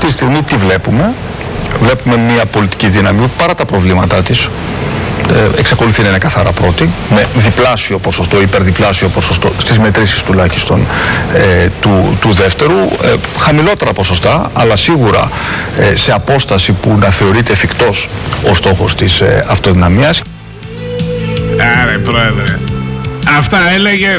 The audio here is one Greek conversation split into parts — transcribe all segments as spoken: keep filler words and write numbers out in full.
Αυτή τη στιγμή τι βλέπουμε? Βλέπουμε μια πολιτική δύναμη που παρά τα προβλήματά της ε, εξακολουθεί να είναι καθαρά πρώτη, με διπλάσιο ποσοστό, υπερδιπλάσιο ποσοστό στις μετρήσεις τουλάχιστον ε, του, του δεύτερου, ε, χαμηλότερα ποσοστά, αλλά σίγουρα ε, σε απόσταση που να θεωρείται εφικτός ο στόχος της ε, αυτοδυναμίας. Άρε πρόεδρε, αυτά έλεγες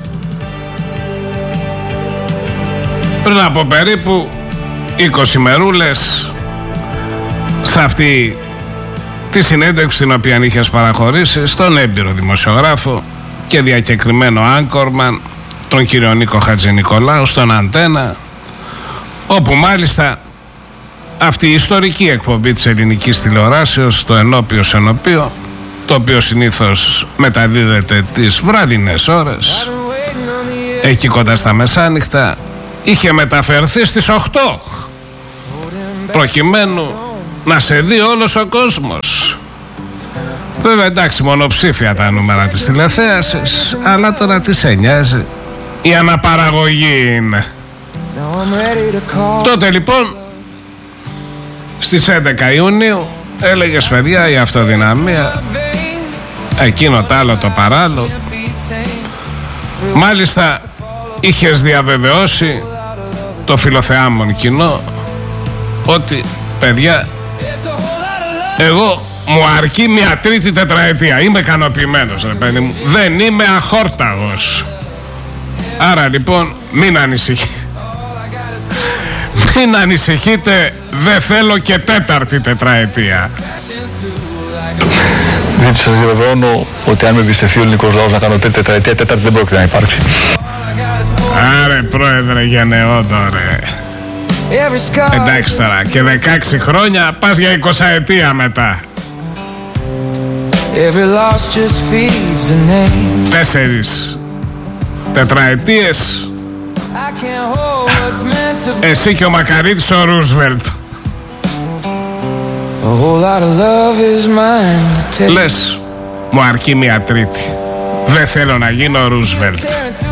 πριν από περίπου είκοσι μερούλες σε αυτή τη συνέντευξη την οποία είχες παραχωρήσει στον έμπειρο δημοσιογράφο και διακεκριμένο άγκορμαν τον κύριο Νίκο Χατζηνικολάου στον Αντένα, όπου μάλιστα αυτή η ιστορική εκπομπή της ελληνικής τηλεοράσεως, το Ενώπιος Ενωπίο, το οποίο συνήθως μεταδίδεται τις βραδινές ώρες εκεί κοντά στα μεσάνυχτα, είχε μεταφερθεί στις οκτώ προκειμένου να σε δει όλος ο κόσμος. Βέβαια εντάξει, μονοψήφια τα νούμερα της τηλεθέασης, αλλά τώρα τι σε νοιάζει, η αναπαραγωγή είναι. Τότε λοιπόν στις έντεκα Ιουνίου έλεγες παιδιά, η αυτοδυναμία, εκείνο τ' άλλο το παράλληλο. Μάλιστα είχες διαβεβαιώσει το φιλοθεάμον κοινό ότι παιδιά, εγώ μου αρκεί μια τρίτη τετραετία, είμαι ικανοποιημένος ρε παιδί μου, δεν είμαι αχόρταγος. Άρα λοιπόν μην ανησυχείτε, μην ανησυχείτε, δεν θέλω και τέταρτη τετραετία. Δεν σας διαβεβαιώνω ότι αν με εμπιστευτεί ο ελληνικός λαός να κάνω τρίτη τετραετία, τέταρτη δεν πρόκειται να υπάρξει. Άρε πρόεδρε γενναιόδο ρε. Εντάξει τώρα, και δεκαέξι χρόνια πας για εικοσαετία μετά. Τέσσερις τετραετίες. Εσύ και ο Μακαρίτης ο Ρούσβελτ. Λες, μου αρκεί μια τρίτη, δεν θέλω να γίνω Ρούσβελτ.